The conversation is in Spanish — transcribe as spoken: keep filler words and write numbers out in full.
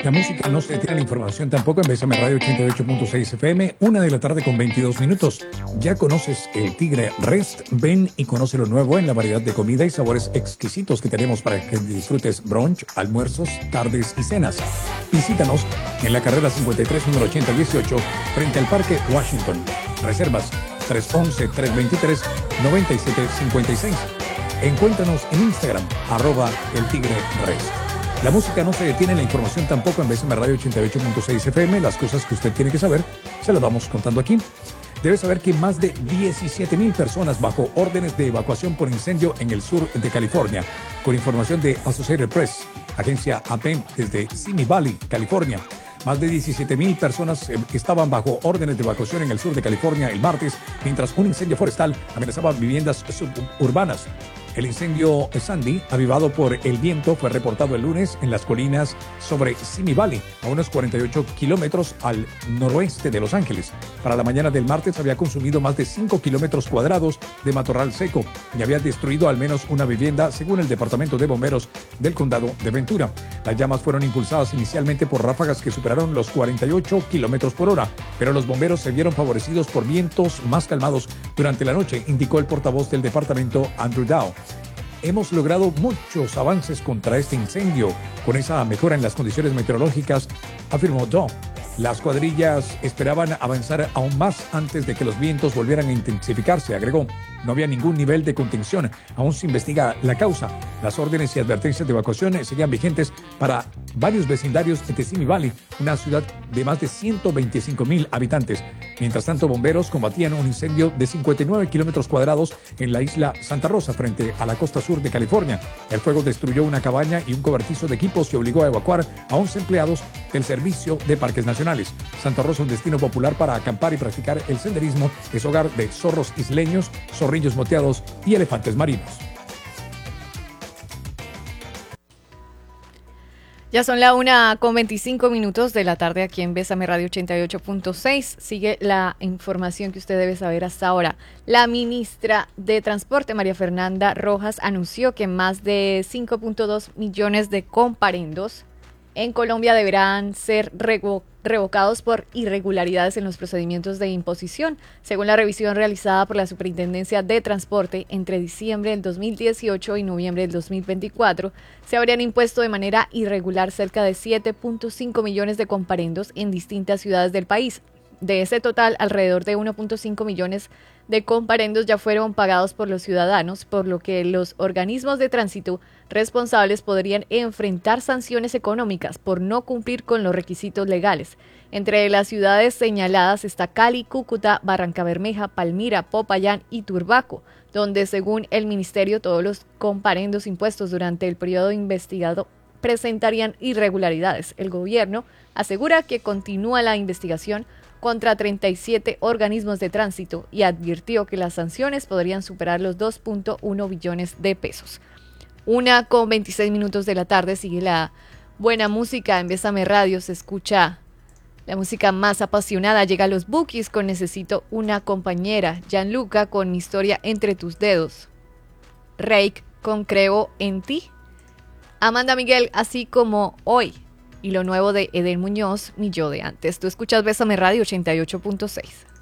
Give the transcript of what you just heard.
La música no se detiene, la información tampoco en Bésame Radio ochenta y ocho punto seis F M, una de la tarde con veintidós minutos. Ya conoces el Tigre Rest, ven y conoce lo nuevo en la variedad de comida y sabores exquisitos que tenemos para que disfrutes brunch, almuerzos, tardes y cenas. Visítanos en la carrera cincuenta y tres, número ochenta dieciocho, frente al Parque Washington. Reservas tres once, tres veintitrés, noventa y siete cincuenta y seis. Encuéntranos en Instagram, arroba el Tigre Rest. La música no se detiene, la información tampoco en Bésame Radio ochenta y ocho punto seis F M. Las cosas que usted tiene que saber, se las vamos contando aquí. Debe saber que más de diecisiete mil personas bajo órdenes de evacuación por incendio en el sur de California. Con información de Associated Press, agencia A P desde Simi Valley, California. Más de diecisiete mil personas eh, estaban bajo órdenes de evacuación en el sur de California el martes, mientras un incendio forestal amenazaba viviendas suburbanas. El incendio Sandy, avivado por el viento, fue reportado el lunes en las colinas sobre Simi Valley, a unos cuarenta y ocho kilómetros al noroeste de Los Ángeles. Para la mañana del martes había consumido más de cinco kilómetros cuadrados de matorral seco y había destruido al menos una vivienda, según el Departamento de Bomberos del Condado de Ventura. Las llamas fueron impulsadas inicialmente por ráfagas que superaron los cuarenta y ocho kilómetros por hora, pero los bomberos se vieron favorecidos por vientos más calmados durante la noche, indicó el portavoz del departamento, Andrew Dow. Hemos logrado muchos avances contra este incendio con esa mejora en las condiciones meteorológicas, afirmó Dow. Las cuadrillas esperaban avanzar aún más antes de que los vientos volvieran a intensificarse, agregó. No había ningún nivel de contención, aún se investiga la causa. Las órdenes y advertencias de evacuación seguían vigentes para varios vecindarios de Simi Valley, una ciudad de más de ciento veinticinco mil habitantes. Mientras tanto, bomberos combatían un incendio de cincuenta y nueve kilómetros cuadrados en la isla Santa Rosa, frente a la costa sur de California. El fuego destruyó una cabaña y un cobertizo de equipos que obligó a evacuar a once empleados del Servicio de Parques Nacionales. Santa Rosa, un destino popular para acampar y practicar el senderismo, es hogar de zorros isleños, zorrillos moteados y elefantes marinos. Ya son la una con veinticinco minutos de la tarde aquí en Bésame Radio ochenta y ocho punto seis. Sigue la información que usted debe saber hasta ahora. La ministra de Transporte, María Fernanda Rojas, anunció que más de cinco punto dos millones de comparendos en Colombia deberán ser revo- revocados por irregularidades en los procedimientos de imposición. Según la revisión realizada por la Superintendencia de Transporte, entre diciembre del dos mil dieciocho y noviembre del dos mil veinticuatro, se habrían impuesto de manera irregular cerca de siete punto cinco millones de comparendos en distintas ciudades del país. De ese total, alrededor de uno punto cinco millones de comparendos ya fueron pagados por los ciudadanos, por lo que los organismos de tránsito responsables podrían enfrentar sanciones económicas por no cumplir con los requisitos legales. Entre las ciudades señaladas está Cali, Cúcuta, Barrancabermeja, Palmira, Popayán y Turbaco, donde según el ministerio todos los comparendos impuestos durante el periodo investigado presentarían irregularidades. El gobierno asegura que continúa la investigación contra treinta y siete organismos de tránsito y advirtió que las sanciones podrían superar los dos punto uno billones de pesos. Una con veintiséis minutos de la tarde, sigue la buena música en Bésame Radio, se escucha la música más apasionada, llega Los Bukis con Necesito una compañera, Gianluca con Mi historia entre tus dedos, Reik con Creo en ti, Amanda Miguel, Así como hoy, y lo nuevo de Eden Muñoz, Mi yo de antes. Tú escuchas Bésame Radio ochenta y ocho punto seis.